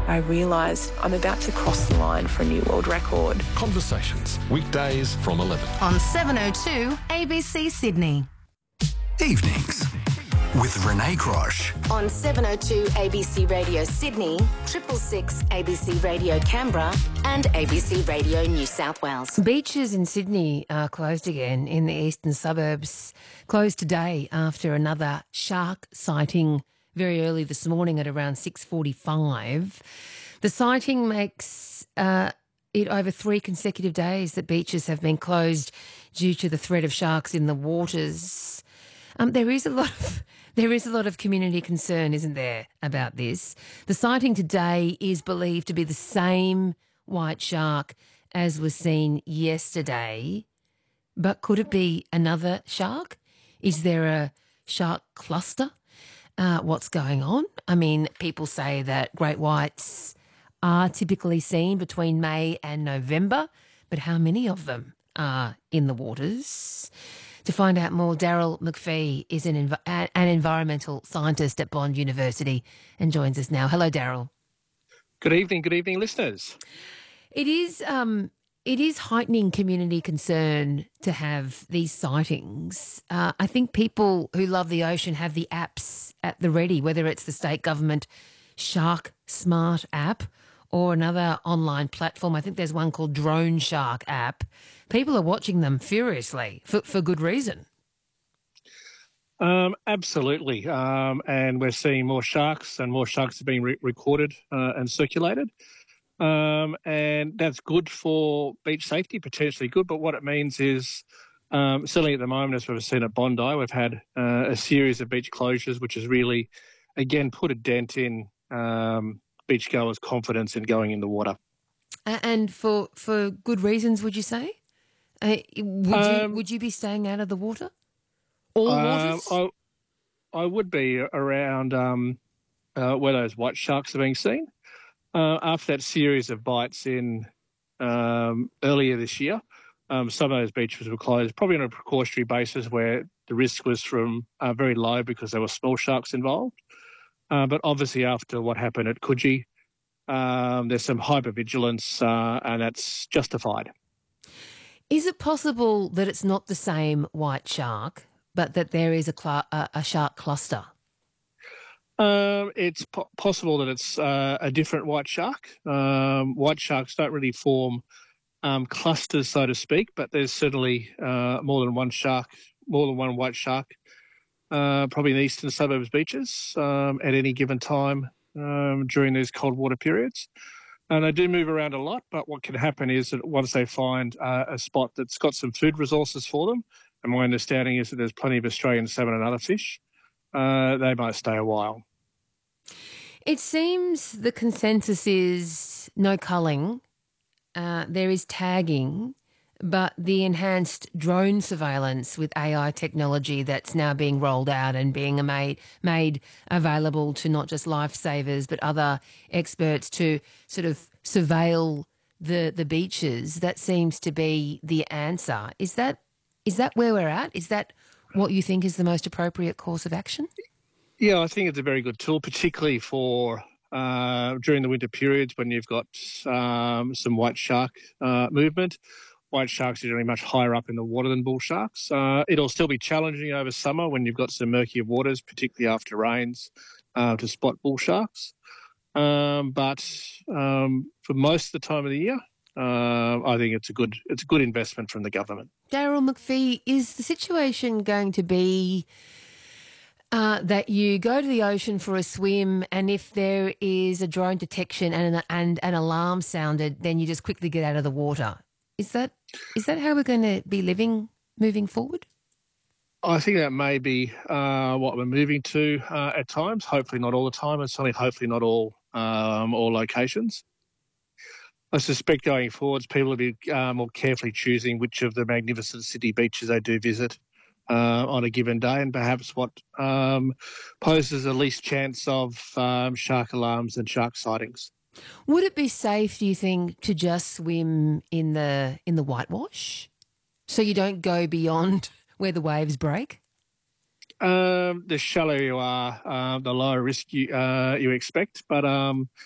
I realised I'm about to cross the line for a new world record. Conversations, weekdays from 11. On 7:02 ABC Sydney. Evenings with Renee Crosh. On 7:02 ABC Radio Sydney, 666 ABC Radio Canberra and ABC Radio New South Wales. Beaches in Sydney are closed again in the eastern suburbs. Closed today after another shark sighting very early this morning at around 6:45. The sighting makes it over 3 consecutive days that beaches have been closed due to the threat of sharks in the waters. There is a lot of community concern, isn't there, about this? The sighting today is believed to be the same white shark as was seen yesterday, but could it be another shark? Is there a shark cluster? What's going on? I mean, people say that great whites are typically seen between May and November, but how many of them are in the waters? To find out more, Daryl McPhee is an environmental scientist at Bond University and joins us now. Hello, Daryl. Good evening, listeners. It is heightening community concern to have these sightings. I think people who love the ocean have the apps at the ready, whether it's the state government Shark Smart app or another online platform. I think there's one called Drone Shark app. People are watching them furiously for good reason. Absolutely. And we're seeing more sharks, and more sharks are being recorded and circulated. And that's good for beach safety, potentially good. But what it means is, certainly at the moment, as we've seen at Bondi, we've had a series of beach closures, which has really, again, put a dent in beachgoers' confidence in going in the water. And for good reasons, would you say? Would you be staying out of the water? All waters? I would be around where those white sharks are being seen. After that series of bites in earlier this year, some of those beaches were closed, probably on a precautionary basis where the risk was from very low because there were small sharks involved. But obviously after what happened at Coogee, there's some hypervigilance and that's justified. Is it possible that it's not the same white shark, but that there is a shark cluster? It's possible that it's a different white shark. White sharks don't really form clusters, so to speak, but there's certainly more than one white shark, probably in the eastern suburbs beaches at any given time during these cold water periods. And they do move around a lot, but what can happen is that once they find a spot that's got some food resources for them, and my understanding is that there's plenty of Australian salmon and other fish, they might stay a while. It seems the consensus is no culling, there is tagging, but the enhanced drone surveillance with AI technology that's now being rolled out and being made available to not just lifesavers but other experts to sort of surveil the beaches, that seems to be the answer. Is that where we're at? Is that what you think is the most appropriate course of action? Yeah, I think it's a very good tool, particularly for during the winter periods when you've got some white shark movement. White sharks are generally much higher up in the water than bull sharks. It'll still be challenging over summer when you've got some murkier waters, particularly after rains, to spot bull sharks. But for most of the time of the year, I think it's a good investment from the government. Daryl McPhee, is the situation going to be that you go to the ocean for a swim, and if there is a drone detection and an alarm sounded, then you just quickly get out of the water? Is that how we're going to be living moving forward? I think that may be what we're moving to at times. Hopefully not all the time, and certainly hopefully not all locations. I suspect going forwards, people will be more carefully choosing which of the magnificent city beaches they do visit on a given day, and perhaps what poses the least chance of shark alarms and shark sightings. Would it be safe, do you think, to just swim in the whitewash so you don't go beyond where the waves break? The shallower you are, the lower risk you expect. But